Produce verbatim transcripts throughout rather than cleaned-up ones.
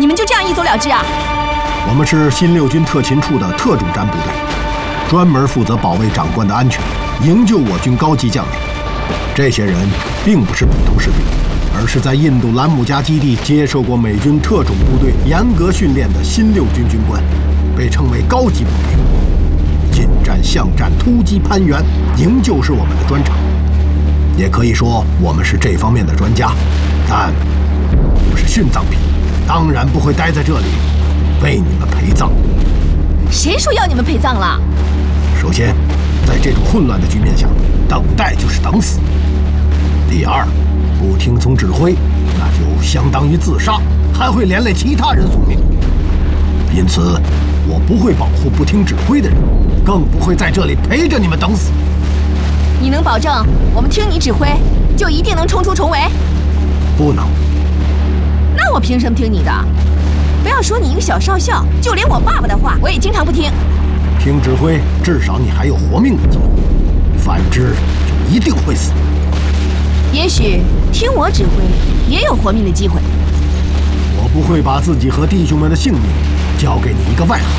你们就这样一走了之啊？ 我们是新六军特勤处的特种战部队，专门负责保卫长官的安全，营救我军高级将领。这些人并不是普通士兵，而是在印度兰姆加基地接受过美军特种部队严格训练的新六军军官，被称为高级步兵。近战、巷战、突击、攀援、营救是我们的专长，也可以说我们是这方面的专家。但我是殉葬品，当然不会待在这里为你们陪葬。 谁说要你们陪葬了？ 首先，在这种混乱的局面下，等待就是等死。第二，不听从指挥，那就相当于自杀，还会连累其他人送命。因此，我不会保护不听指挥的人，更不会在这里陪着你们等死。 你能保证我们听你指挥，就一定能冲出重围？ 不能。 那我凭什么听你的？不要说你一个小少校，就连我爸爸的话，我也经常不听。 听指挥，至少你还有活命的机会；反之，就一定会死。 也许听我指挥，也有活命的机会。 我不会把自己和弟兄们的性命交给你一个外行。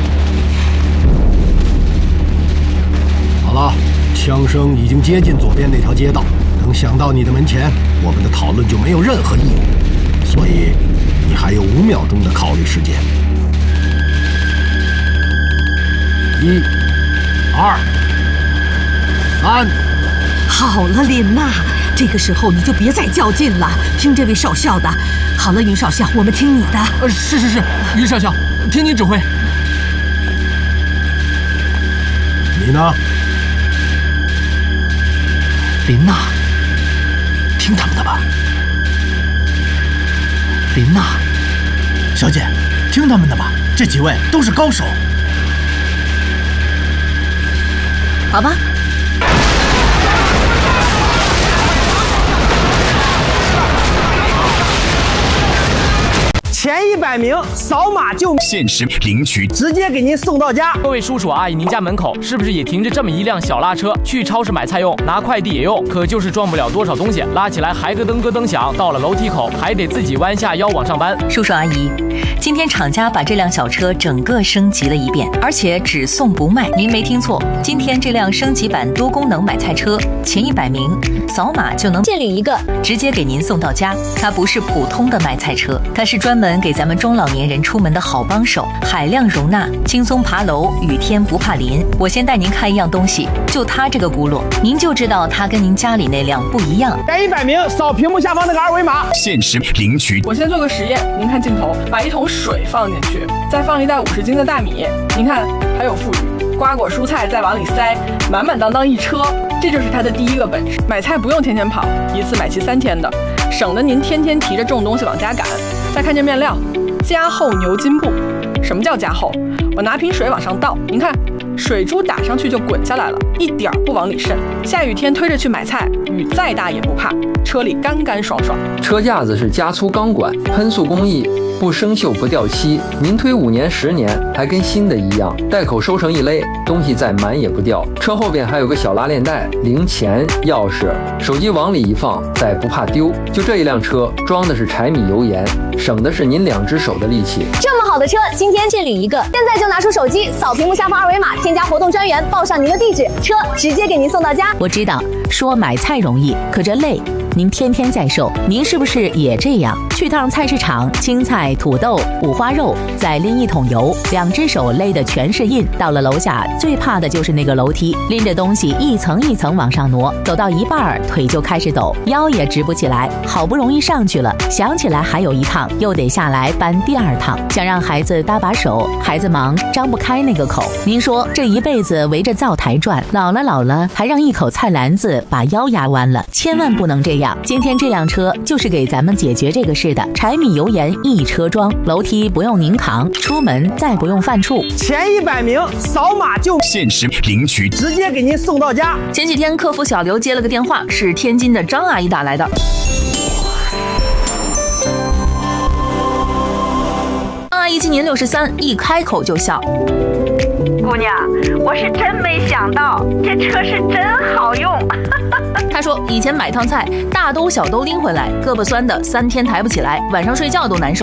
好了，枪声已经接近左边那条街道，等响到你的门前，我们的讨论就没有任何意义。所以，你还有五秒钟的考虑时间。一、二、三。 好了，琳娜，这个时候你就别再较劲了，听这位少校的。好了，云少校，我们听你的。 呃，是是是，云少校，听你指挥。 你呢？ 琳娜，听他们的吧。琳娜，小姐，听他们的吧，这几位都是高手。 好吧。 前一百名扫码就限时领取， 直接给您送到家。 各位叔叔阿姨，您家门口是不是也停着这么一辆小拉车？去超市买菜用，拿快递也用，可就是装不了多少东西，拉起来还咯噔咯噔响，到了楼梯口还得自己弯下腰往上搬。 叔叔阿姨，今天厂家把这辆小车整个升级了一遍，而且只送不卖。您没听错，今天这辆升级版多功能买菜车，前一百名扫码就能限领一个，直接给您送到家。它不是普通的买菜车，它是专门给咱们中老年人出门的好帮手，海量容纳，轻松爬楼，雨天不怕淋。我先带您看一样东西，就它这个轱辘，您就知道它跟您家里那辆不一样。 前一百名扫屏幕下方那个二维码， 限时领取。 我先做个实验，您看镜头，把一桶水放进去，再放一袋五十斤的大米，您看还有富裕，瓜果蔬菜再往里塞，满满当当一车。这就是它的第一个本事。买菜不用天天跑，一次买齐三天的，省得您天天提着重东西往家赶。再看这面料，加厚牛筋布。什么叫加厚？我拿瓶水往上倒，您看，水珠打上去就滚下来了，一点不往里渗。下雨天推着去买菜，雨再大也不怕，车里干干爽爽。 车架子是加粗钢管，喷塑工艺，不生锈不掉漆，您推五年十年还跟新的一样。袋口收成一勒，东西再满也不掉。车后边还有个小拉链袋，零钱、钥匙、手机往里一放，再不怕丢。就这一辆车，装的是柴米油盐，省的是您两只手的力气。 这么好的车，今天限领一个，现在就拿出手机扫屏幕下方二维码，添加活动专员，报上您的地址，车直接给您送到家。 我知道说买菜容易，可这累。您天天在售，您是不是也这样？去趟菜市场，青菜、土豆、五花肉，再拎一桶油，两只手勒的全是印。到了楼下，最怕的就是那个楼梯，拎着东西一层一层往上挪，走到一半腿就开始抖，腰也直不起来。好不容易上去了，想起来还有一趟，又得下来搬第二趟。想让孩子搭把手，孩子忙张不开那个口。您说这一辈子围着灶台转，老了老了还让一口菜篮子把腰压弯了，千万不能这样。今天这辆车就是给咱们解决这个事的，柴米油盐一车装，楼梯不用您扛，出门再不用犯怵。 前一百名扫码就限时领取， 直接给您送到家。 前几天客服小刘接了个电话，是天津的张阿姨打来的。阿姨今年六十三，一开口就笑。 姑娘，我是真没想到，这车是真好用。 她说以前买趟菜，大兜小兜拎回来，胳膊酸的三天抬不起来，晚上睡觉都难受。